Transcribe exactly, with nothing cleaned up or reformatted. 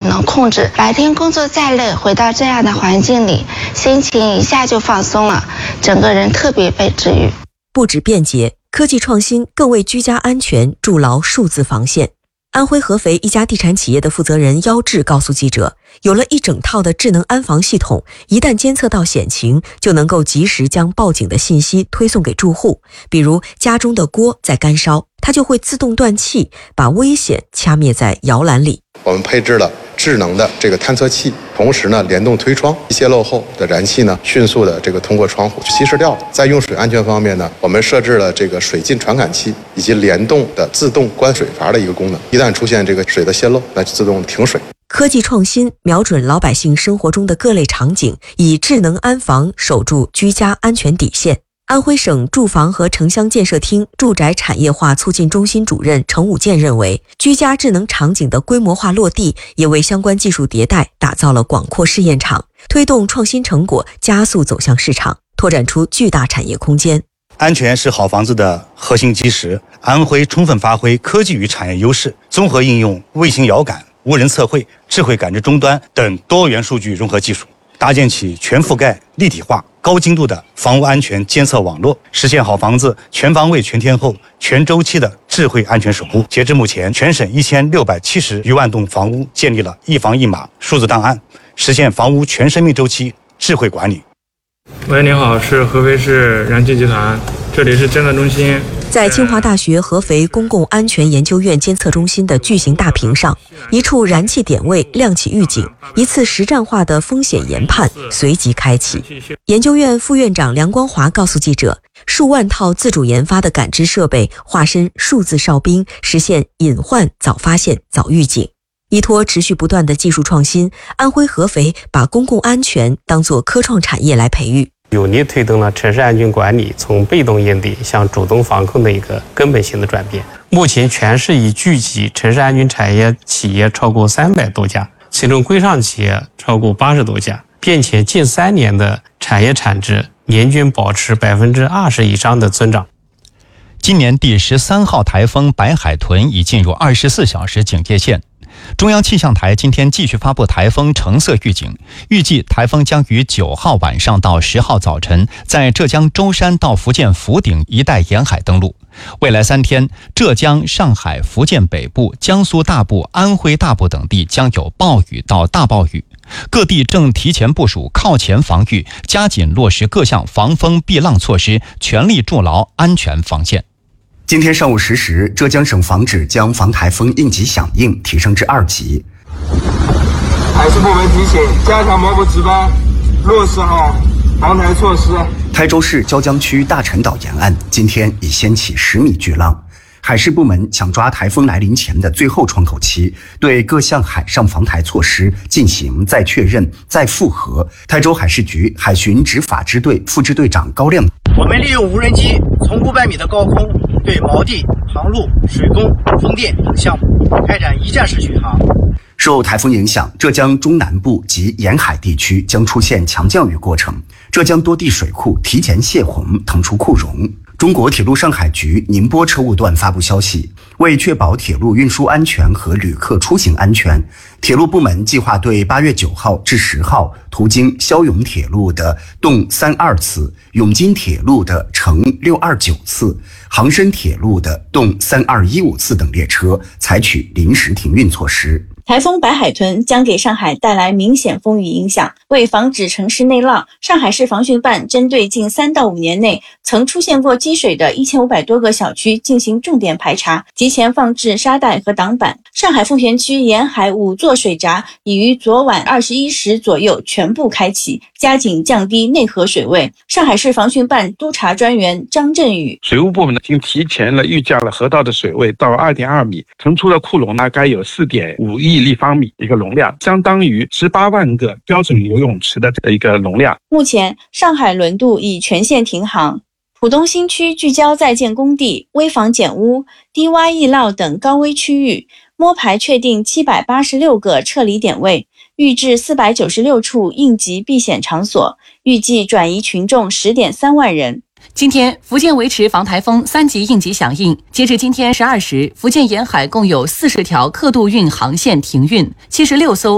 能控制。白天工作再累，回到这样的环境里，心情一下就放松了，整个人特别被治愈。 不止便捷，科技创新更为居家安全筑牢数字防线。安徽合肥一家地产企业的负责人妖志告诉记者，有了一整套的智能安防系统，一旦监测到险情，就能够及时将报警的信息推送给住户。比如家中的锅在干烧，它就会自动断气，把危险掐灭在摇篮里。 我们配置了智能的这个探测器，同时呢联动推窗，泄漏后的燃气呢迅速的这个通过窗户去稀释掉。在用水安全方面呢，我们设置了这个水浸传感器以及联动的自动关水阀的一个功能，一旦出现这个水的泄漏，那就自动停水。 科技创新瞄准老百姓生活中的各类场景，以智能安防守住居家安全底线。安徽省住房和城乡建设厅住宅产业化促进中心主任程武健认为，居家智能场景的规模化落地，也为相关技术迭代打造了广阔试验场，推动创新成果加速走向市场，拓展出巨大产业空间。 安全是好房子的核心基石。安徽充分发挥科技与产业优势，综合应用卫星遥感、无人测绘、智慧感知终端等多元数据融合技术，搭建起全覆盖、立体化、高精度的房屋安全监测网络，实现好房子全方位、全天候、全周期的智慧安全守护。截至目前，全省一千六百七十余万栋房屋建立了一房一码数字档案，实现房屋全生命周期智慧管理。 喂，您好，是合肥市燃气集团，这里是监测中心。 在清华大学合肥公共安全研究院监测中心的巨型大屏上，一处燃气点位亮起预警，一次实战化的风险研判随即开启。研究院副院长梁光华告诉记者，数万套自主研发的感知设备化身数字哨兵，实现隐患早发现、早预警。依托持续不断的技术创新，安徽合肥把公共安全当作科创产业来培育， 有力推动了城市安全管理从被动应对向主动防控的一个根本性的转变。目前全市已聚集城市安全产业企业超过三百多家，其中规上企业超过八十多家，并且近三年的产业产值年均保持百分之二十以上的增长。 今年第十三号台风白海豚已进入二十四小时警戒线。中央气象台今天继续发布台风橙色预警，预计台风将于九号晚上到十号早晨在浙江舟山到福建福鼎一带沿海登陆。未来三天，浙江、上海、福建北部、江苏大部、安徽大部等地将有暴雨到大暴雨。各地正提前部署靠前防御，加紧落实各项防风避浪措施，全力筑牢安全防线。 今天上午十时，浙江省防指将防台风应急响应提升至二级。 海事部门提醒，加强某某值班，落实好防台措施。 台州市椒江区大陈岛沿岸今天已掀起十米巨浪，海事部门抢抓台风来临前的最后窗口期，对各项海上防台措施进行再确认、再复核。台州海事局海巡执法支队副支队长高亮， 我们利用无人机从五百米的高空对锚地、航路、水工、风电等项目开展一站式巡航。 受台风影响，浙江中南部及沿海地区将出现强降雨过程，浙江多地水库提前泄洪，腾出库容。中国铁路上海局宁波车务段发布消息，为确保铁路运输安全和旅客出行安全，铁路部门计划对八月九号至十号途经肖永铁路的动三二次、永金铁路的乘六二九次、杭深铁路的动三二一五次等列车采取临时停运措施。 台风白海豚将给上海带来明显风雨影响，为防止城市内涝，上海市防汛办针对近三到五年内曾出现过积水的一千五百多个小区进行重点排查，提前放置沙袋和挡板。上海奉贤区沿海五座水闸已于昨晚二十一时左右全部开启，加紧降低内河水位。上海市防汛办督察专员张振宇， 水务部门已经提前了预价了河道的水位到 二点二米，腾出的库容大概有 四点五亿立方米一个容量，相当于十八万个标准游泳池的一个容量。 目前上海轮渡已全线停航，浦东新区聚焦在建工地、危房减污、低洼易涝等高危区域，摸排确定七百八十六个撤离点位，预置四百九十六处应急避险场所，预计转移群众 十点三万人。 今天，福建维持防台风三级应急响应。截至今天十二时，福建沿海共有四十条客渡运航线停运，七十六艘